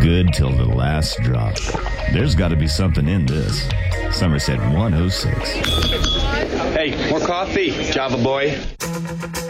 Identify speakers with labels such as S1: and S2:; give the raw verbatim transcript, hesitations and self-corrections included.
S1: Good till the last drop. There's got to be something in this. Somerset one oh six.
S2: Hey, more coffee, Java boy.